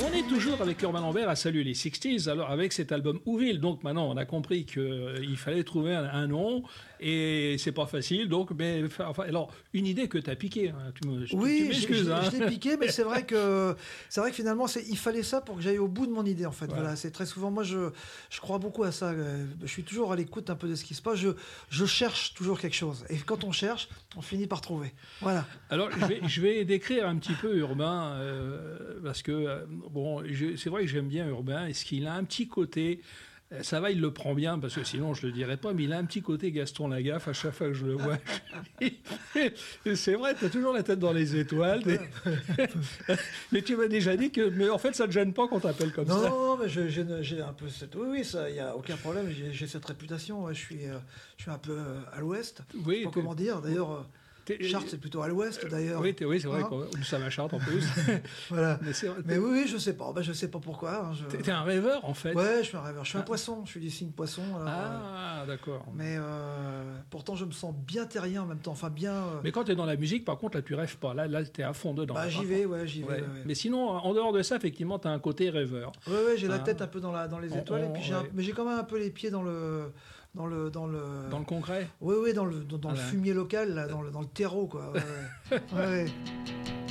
On est toujours avec Urbain Lambert à Salut les 60s, alors avec cet album Ouville. Donc maintenant, on a compris qu'il fallait trouver un nom et c'est pas facile. Donc, mais, enfin, alors, une idée que tu as piquée. Hein. Oui, tu m'excuses. je l'ai piqué, mais c'est vrai que finalement, il fallait ça pour que j'aille au bout de mon idée, en fait. Ouais. Voilà, c'est très souvent, moi, je crois beaucoup à ça. Je suis toujours à l'écoute un peu de ce qui se passe. Je cherche toujours quelque chose. Et quand on cherche, on finit par trouver. Voilà. Alors, je vais décrire un petit peu Urbain, parce que, bon, c'est vrai que j'aime bien Urbain. Est-ce qu'il a un petit côté... Ça va, il le prend bien, parce que sinon je le dirais pas, mais il a un petit côté Gaston Lagaffe à chaque fois que je le vois. C'est vrai, tu as toujours la tête dans les étoiles. Mais tu m'as déjà dit que... Mais en fait, ça ne te gêne pas qu'on t'appelle comme ça. Non, mais j'ai un peu cette... Oui, ça, il n'y a aucun problème. J'ai cette réputation. Ouais, je suis un peu à l'ouest. Oui, je sais pas comment dire. D'ailleurs... Chartres, c'est plutôt à l'ouest, d'ailleurs. Oui, c'est vrai. Nous sommes à Chartres, en plus. Voilà. Mais oui, je sais pas. Je sais pas pourquoi. Hein, T'es un rêveur, en fait. Ouais, je suis un rêveur. Je suis un poisson. Je suis du signe poisson. Alors, d'accord. Mais pourtant, je me sens bien terrien en même temps. Enfin, bien... Mais quand t'es dans la musique, par contre, là, tu rêves pas. Là, t'es à fond dedans. J'y vais. Ouais. Mais sinon, en dehors de ça, effectivement, t'as un côté rêveur. Ouais, j'ai la tête un peu dans les étoiles. Et puis mais j'ai quand même un peu les pieds dans le concret. Oui, dans le fumier local, là, dans le terreau, quoi. Ouais.